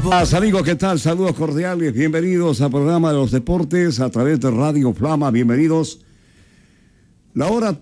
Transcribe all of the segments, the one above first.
Amigos, ¿qué tal? Saludos cordiales, bienvenidos al programa de los deportes a través de Radio Flama, bienvenidos. La hora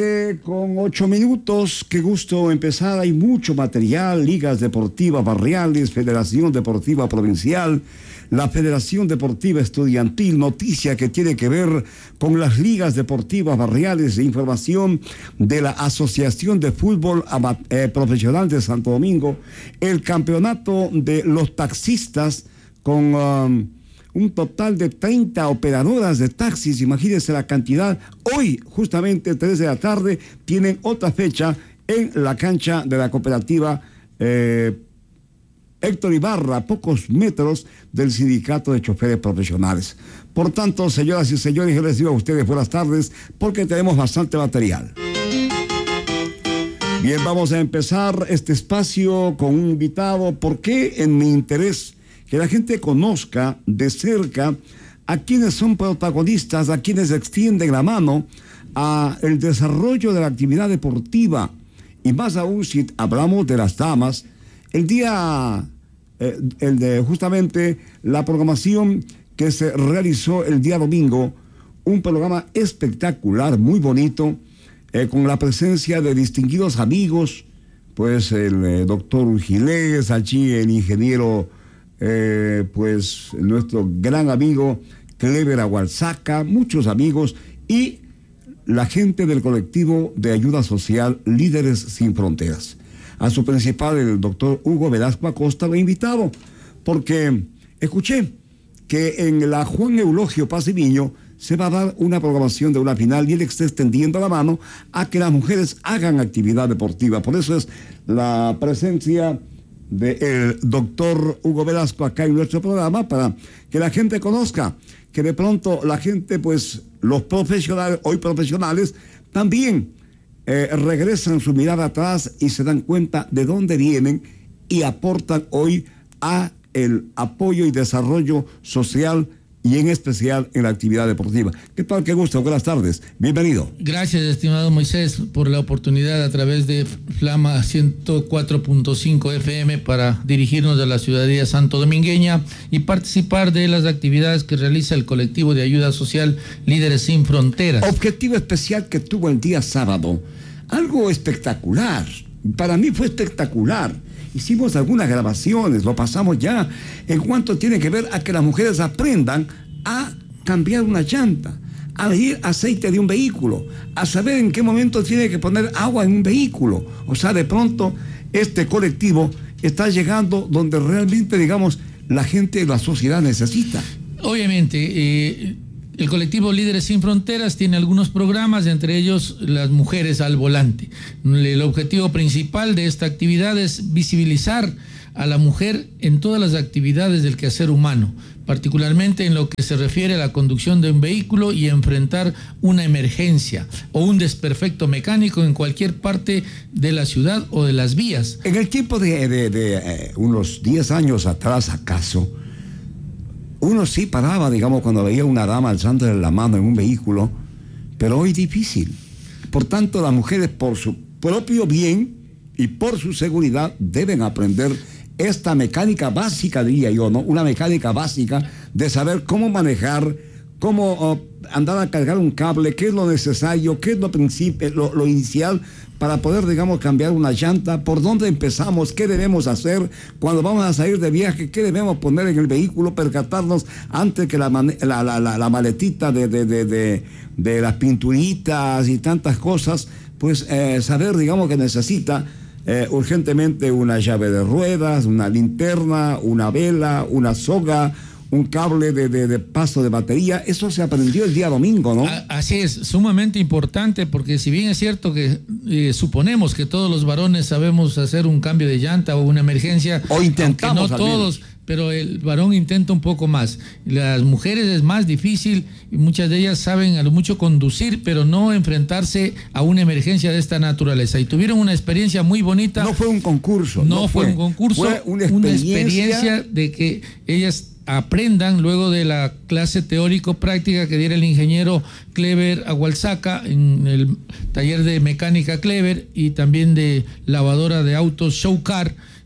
13:08, qué gusto empezar, hay mucho material, ligas deportivas barriales, Federación Deportiva Provincial, la Federación Deportiva Estudiantil, noticia que tiene que ver con las ligas deportivas barriales, información de la Asociación de Fútbol Profesional de Santo Domingo, el campeonato de los taxistas con un total de 30 operadoras de taxis, imagínense la cantidad. Hoy, justamente 3 de la tarde, tienen otra fecha en la cancha de la cooperativa Héctor Ibarra, a pocos metros del Sindicato de Choferes Profesionales. Por tanto, señoras y señores, yo les digo a ustedes buenas tardes, porque tenemos bastante material. Bien, vamos a empezar este espacio con un invitado. ¿Por qué? En mi interés que la gente conozca de cerca a quienes son protagonistas, a quienes extienden la mano a el desarrollo de la actividad deportiva, y más aún si hablamos de las damas. El día, justamente la programación que se realizó el día domingo, un programa espectacular, muy bonito, con la presencia de distinguidos amigos, pues el doctor Urgilés, allí el ingeniero, pues nuestro gran amigo Clever Agualsaca, muchos amigos, y la gente del colectivo de ayuda social Líderes Sin Fronteras. A su principal, el doctor Hugo Velasco Acosta, lo he invitado, porque escuché que en la Juan Eulogio Paciviño se va a dar una programación de una final y él está extendiendo la mano a que las mujeres hagan actividad deportiva. Por eso es la presencia del doctor Hugo Velasco acá en nuestro programa, para que la gente conozca, que de pronto la gente, pues los profesionales, hoy profesionales, también regresan su mirada atrás y se dan cuenta de dónde vienen y aportan hoy a el apoyo y desarrollo social y en especial en la actividad deportiva. ¿Qué tal? Qué gusto. Buenas tardes. Bienvenido. Gracias, estimado Moisés, por la oportunidad a través de Flama 104.5 FM para dirigirnos a la ciudadanía santodomingueña y participar de las actividades que realiza el colectivo de ayuda social Líderes Sin Fronteras. Objetivo especial que tuvo el día sábado. Algo espectacular. Para mí fue espectacular. Hicimos algunas grabaciones, lo pasamos ya, en cuanto tiene que ver a que las mujeres aprendan a cambiar una llanta, a medir aceite de un vehículo, a saber en qué momento tiene que poner agua en un vehículo. O sea, de pronto este colectivo está llegando donde realmente, digamos, la gente, la sociedad necesita. Obviamente, el colectivo Líderes Sin Fronteras tiene algunos programas, entre ellos las mujeres al volante. El objetivo principal de esta actividad es visibilizar a la mujer en todas las actividades del quehacer humano, particularmente en lo que se refiere a la conducción de un vehículo y enfrentar una emergencia o un desperfecto mecánico en cualquier parte de la ciudad o de las vías. En el tiempo de unos 10 años atrás, acaso, uno sí paraba, digamos, cuando veía una dama alzándole la mano en un vehículo, pero hoy difícil. Por tanto, las mujeres, por su propio bien y por su seguridad, deben aprender esta mecánica básica, diría yo, ¿no? Una mecánica básica de saber cómo manejar, cómo andar a cargar un cable, qué es lo necesario, qué es lo inicial para poder, digamos, cambiar una llanta, por dónde empezamos, qué debemos hacer cuando vamos a salir de viaje, qué debemos poner en el vehículo, percatarnos antes que la maletita de las pinturitas y tantas cosas, pues saber, digamos, que necesita urgentemente una llave de ruedas, una linterna, una vela, una soga, un cable de paso de batería. Eso se aprendió el día domingo, ¿no? Así es, sumamente importante, porque si bien es cierto que suponemos que todos los varones sabemos hacer un cambio de llanta o una emergencia, o intentamos, no todos, pero el varón intenta un poco más. Las mujeres es más difícil y muchas de ellas saben a lo mucho conducir, pero no enfrentarse a una emergencia de esta naturaleza. Y tuvieron una experiencia muy bonita. No fue un concurso. No fue un concurso, fue una experiencia de que ellas aprendan luego de la clase teórico-práctica que diera el ingeniero Clever Agualsaca en el taller de mecánica Clever y también de lavadora de autos Showcar.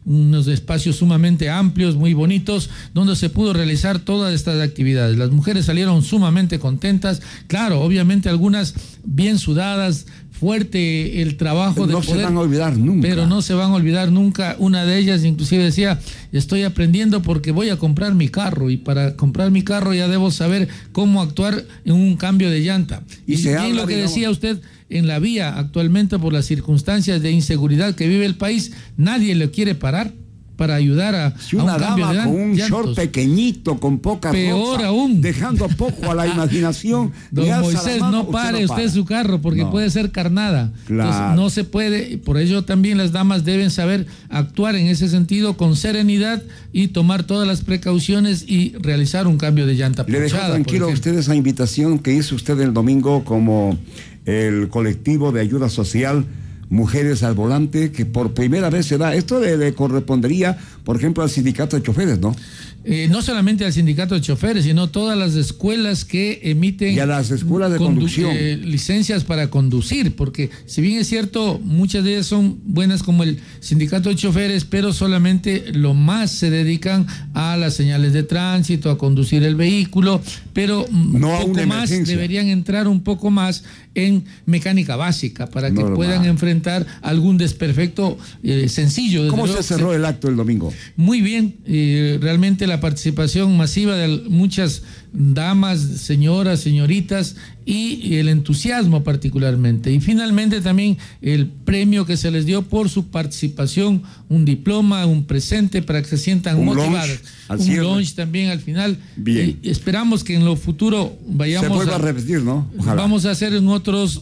unos espacios sumamente amplios, muy bonitos, donde se pudo realizar todas estas actividades. Las mujeres salieron sumamente contentas, claro, obviamente algunas bien sudadas, fuerte el trabajo de poder, no se van a olvidar nunca. Pero no se van a olvidar nunca. Una de ellas inclusive decía, estoy aprendiendo porque voy a comprar mi carro, y para comprar mi carro ya debo saber cómo actuar en un cambio de llanta. Y bien lo que decía usted, en la vía actualmente, por las circunstancias de inseguridad que vive el país, nadie le quiere parar para ayudar a un cambio de llantas. Con un short pequeñito, con poca peor ropa, aún, dejando poco a la imaginación. Don Moisés, no pare usted su carro, porque puede ser carnada. Claro. Entonces, no se puede. Por ello también las damas deben saber actuar en ese sentido con serenidad y tomar todas las precauciones y realizar un cambio de llanta ponchada. Le dejo tranquilo a usted esa invitación que hizo usted el domingo como el colectivo de ayuda social Mujeres al Volante, que por primera vez se da. Esto le correspondería, por ejemplo, al sindicato de choferes, ¿no? No solamente al sindicato de choferes, sino todas las escuelas que emiten... Y a las escuelas de conducción. Licencias para conducir, porque si bien es cierto, muchas de ellas son buenas como el sindicato de choferes, pero solamente lo más se dedican a las señales de tránsito, a conducir el vehículo, pero no un poco más deberían entrar un poco más en mecánica básica para que puedan enfrentar algún desperfecto sencillo. ¿Cómo se cerró el acto el domingo? Muy bien, realmente la participación masiva de muchas damas, señoras, señoritas, y el entusiasmo particularmente. Y finalmente también el premio que se les dio por su participación, un diploma, un presente para que se sientan motivadas. Un lunch también al final. Bien. Y esperamos que en lo futuro vayamos se vuelva a repetir, ¿no? Ojalá. Vamos a hacer en otros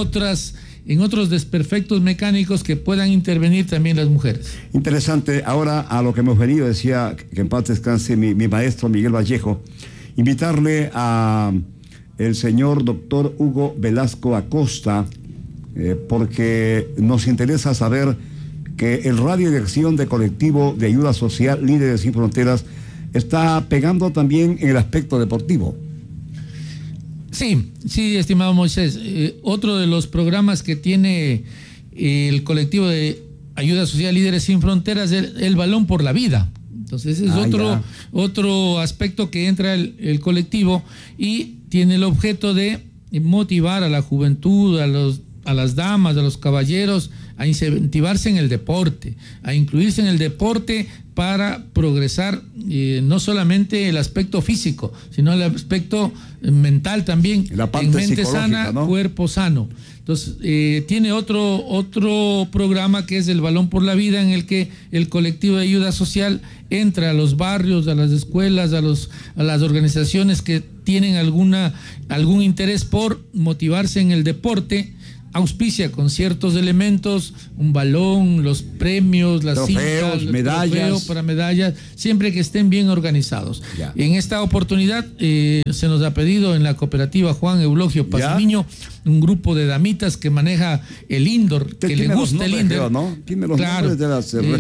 desperfectos mecánicos que puedan intervenir también las mujeres. Interesante. Ahora a lo que hemos venido, decía que en paz descanse mi maestro Miguel Vallejo, invitarle a el señor doctor Hugo Velasco Acosta, porque nos interesa saber que el Radio de Acción de Colectivo de Ayuda Social Líderes Sin Fronteras está pegando también en el aspecto deportivo. Sí, estimado Moisés. Otro de los programas que tiene el colectivo de Ayuda Social Líderes Sin Fronteras es el Balón por la Vida. Entonces es otro aspecto que entra el colectivo y tiene el objeto de motivar a la juventud, a las damas, a los caballeros, a incentivarse en el deporte, a incluirse en el deporte para progresar, no solamente el aspecto físico, sino el aspecto mental también. La parte en mente sana, ¿no? Cuerpo sano. Entonces, tiene otro programa que es el Balón por la Vida, en el que el colectivo de ayuda social entra a los barrios, a las escuelas, a las organizaciones que tienen algún interés por motivarse en el deporte, auspicia con ciertos elementos, un balón, los premios, las trofeos, cintas, medallas. Trofeo para medallas, siempre que estén bien organizados. Ya. En esta oportunidad se nos ha pedido en la cooperativa Juan Eulogio Pazmiño un grupo de damitas que maneja el indoor, que le gusta el indoor. ¿no? Tiene los nombres de las